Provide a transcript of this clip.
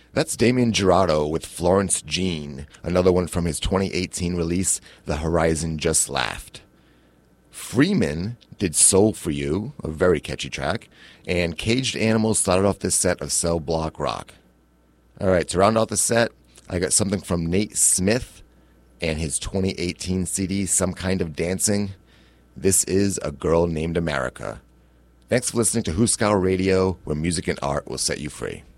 That's Damien Gerardo with Florence Jean, another one from his 2018 release, The Horizon Just Laughed. Freeman did Soul for You, a very catchy track, and Caged Animals started off this set of Cell Block Rock. Alright, to round out the set, I got something from Nate Smith and his 2018 CD, Some Kind of Dancing. This is A Girl Named America. Thanks for listening to Huskow Radio, where music and art will set you free.